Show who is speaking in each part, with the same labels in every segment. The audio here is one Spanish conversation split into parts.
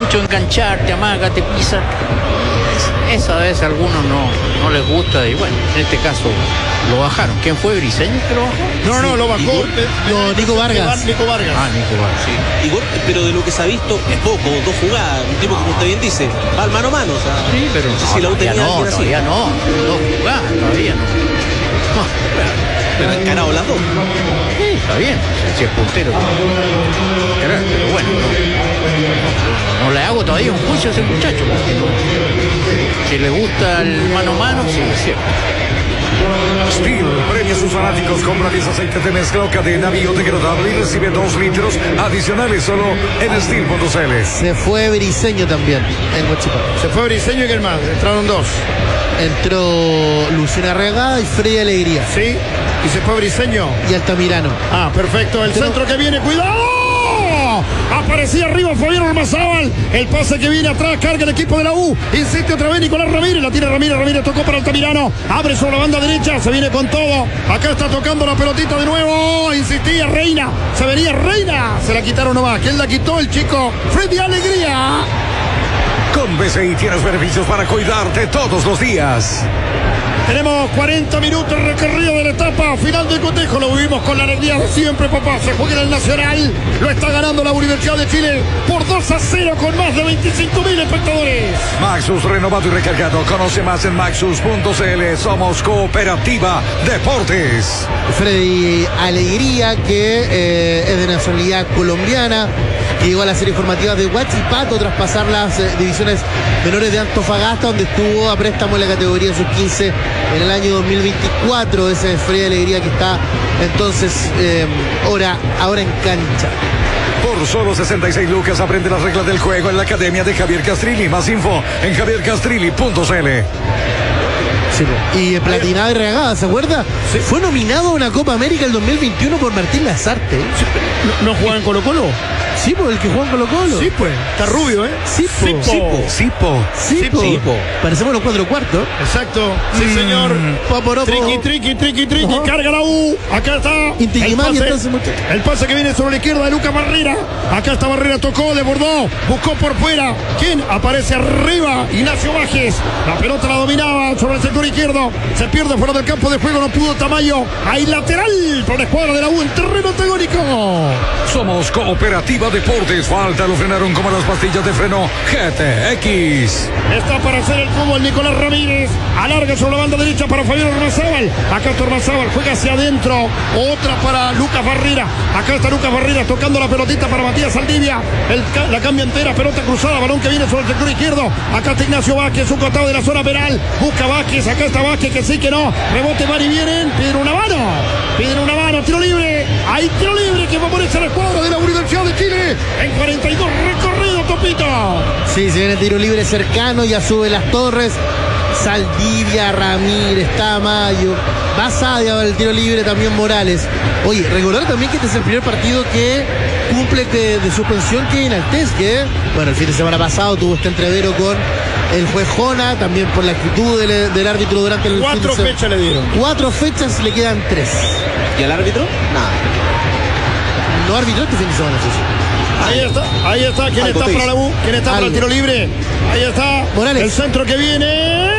Speaker 1: mucho engancharte, amágate, pisa. Eso a veces a algunos no les gusta y bueno, en este caso lo bajaron. ¿Quién fue? ¿Briseño que lo bajó?
Speaker 2: No, lo bajó.
Speaker 3: Nico Vargas.
Speaker 2: Nico Vargas.
Speaker 1: Nico Vargas.
Speaker 4: Sí. Igor, pero de lo que se ha visto es poco, 2 jugadas, un tipo como usted bien dice, va al mano a mano, o sea,
Speaker 1: Sí, pero
Speaker 4: no sé si la U tenía alguien así.
Speaker 1: todavía no, 2 jugadas, todavía no.
Speaker 4: Pero encarado las 2.
Speaker 1: Sí, está bien, si es puntero. Pero bueno, no le hago todavía un juicio a ese muchacho. Si le gusta el mano a mano, sí, es cierto.
Speaker 5: Steel premia a sus fanáticos. Compra 10 aceites de mezcla o cadena biodegradable y recibe 2 litros adicionales solo en Steel.cl.
Speaker 3: Se fue Briseño también en Huachipato.
Speaker 2: Se fue Briseño y quién más. Entraron 2.
Speaker 3: Entró Luciano Arriagada y Freddy Alegría.
Speaker 2: Sí. Y se fue Briseño.
Speaker 3: Y Altamirano.
Speaker 2: Perfecto. El centro que viene. ¡Cuidado! Aparecía arriba Fabián Ormazábal. El pase que viene atrás. Carga el equipo de la U. Insiste otra vez Nicolás Ramírez. La tiene Ramírez. Ramírez tocó para Altamirano. Abre sobre la banda derecha. Se viene con todo. Acá está tocando la pelotita de nuevo. Insistía Reina. Se venía Reina. Se la quitaron nomás. ¿Quién la quitó? El chico Freddy Alegría.
Speaker 5: Con BCI tienes beneficios para cuidarte todos los días.
Speaker 2: Tenemos 40 minutos recorrido de la etapa final del cotejo. Lo vivimos con la alegría de siempre, papá. Se juega en el Nacional. Lo está ganando la Universidad de Chile por 2-0 con más de 25.000 espectadores.
Speaker 5: Maxus renovado y recargado. Conoce más en maxus.cl. Somos Cooperativa Deportes.
Speaker 3: Freddy Alegría, que es de nacionalidad colombiana, que llegó a la serie formativa de Huachipato tras pasar las divisiones menores de Antofagasta, donde estuvo a préstamo en la categoría sub-15 en el año 2024. Ese es Freddy Alegría, que está entonces ahora en cancha.
Speaker 5: Por solo 66 lucas aprende las reglas del juego en la Academia de Javier Castrilli. Más info en javiercastrilli.cl.
Speaker 3: Sí, y platinado y regada, ¿se acuerda? Sí. Fue nominado a una Copa América el 2021 por Martín Lazarte.
Speaker 2: Sí, ¿no juega en Colo-Colo?
Speaker 3: Sí, pues el que juega en Colo-Colo.
Speaker 2: Sí, pues. Está rubio, ¿eh?
Speaker 5: Sipo.
Speaker 3: Parecemos los 4 cuartos.
Speaker 2: Exacto. Sí, señor. Triqui. Carga la U. Acá está. El pase que viene sobre la izquierda de Lucas Barrera. Acá está Barrera, tocó, desbordó, buscó por fuera. ¿Quién? Aparece arriba. Ignacio Bajes. La pelota la dominaba sobre el sector izquierdo. Se pierde fuera del campo de juego. No pudo Tamayo. Hay lateral por la escuadra de la U en terreno antagónico.
Speaker 5: Somos Cooperativa Deportes. Falta, lo frenaron como las pastillas de freno GTX.
Speaker 2: Está para hacer el fútbol Nicolás Ramírez. Alarga sobre la banda derecha para Fabián Ormazábal. Acá está Ormazábal, juega hacia adentro. Otra para Lucas Barrera. Acá está Lucas Barrera tocando la pelotita para Matías Saldivia. La cambia entera, pelota cruzada, balón que viene sobre el sector izquierdo. Acá está Ignacio Vázquez, un costado de la zona penal. Busca Vázquez, acá está Vázquez, que sí, que no. Rebote, van y vienen. Piden una mano, tiro libre. Hay tiro libre que favorece a la escuadra de la Universidad de Chile. En 42 recorrido, Topito.
Speaker 3: Sí, se viene tiro libre cercano, ya sube las torres. Saldivia, Ramírez, Tamayo, Basadia el tiro libre, también Morales. Oye, recordar también que este es el primer partido que cumple de suspensión que Inaltés, que bueno, el fin de semana pasado tuvo este entrevero con el juez Jona, también por la actitud del árbitro durante el
Speaker 2: 4 fechas le dieron.
Speaker 3: 4 fechas, le quedan 3.
Speaker 4: ¿Y al árbitro?
Speaker 3: Nada. No arbitró este fin de semana, sí.
Speaker 2: Ahí está. ¿Quién está para la U? ¿Quién está para el tiro libre? Ahí está.
Speaker 3: Morales.
Speaker 2: El centro que viene.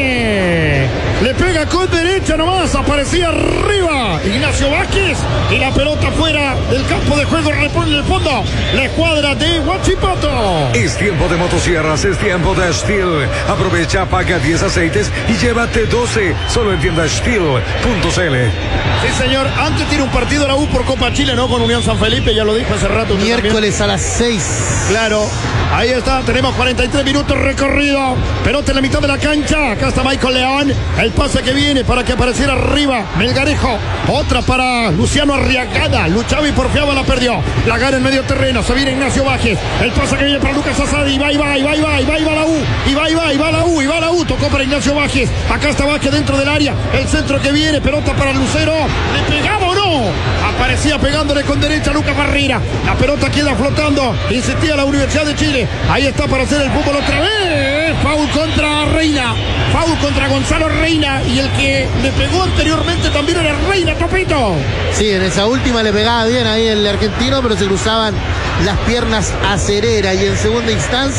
Speaker 2: Le pega con derecha nomás. Aparecía arriba Ignacio Vázquez. Y la pelota fuera del campo de juego. Repone el fondo la escuadra de Huachipato.
Speaker 5: Es tiempo de motosierras, es tiempo de Steel. Aprovecha, paga 10 aceites y llévate 12. Solo en tienda Steel.cl.
Speaker 2: Sí, señor. Antes tiene un partido la U por Copa Chile, ¿no? Con Unión San Felipe, ya lo dijo hace rato.
Speaker 3: Miércoles a las 6.
Speaker 2: Claro. Ahí está, tenemos 43 minutos recorrido. Pelota en la mitad de la cancha. Acá está Michael León. El pase que viene para que apareciera arriba Melgarejo. Otra para Luciano Arriagada. Luchaba y porfiaba, la perdió. La gana en medio terreno. Se viene Ignacio Vázquez. El pase que viene para Lucas Asadi. Y va la U. Y va la U. Tocó para Ignacio Vázquez. Acá está Vázquez dentro del área. El centro que viene. Pelota para Lucero. ¿Le pegaba o no? Aparecía pegándole con derecha a Lucas Barrera. La pelota queda flotando. Insistía la Universidad de Chile. Ahí está para hacer el fútbol otra vez. Foul contra Reina. Foul contra Gonzalo Reina. Y el que le pegó anteriormente también era Reina, Topito.
Speaker 3: Sí, en esa última le pegaba bien ahí el argentino, pero se cruzaban las piernas a Cerera. Y en segunda instancia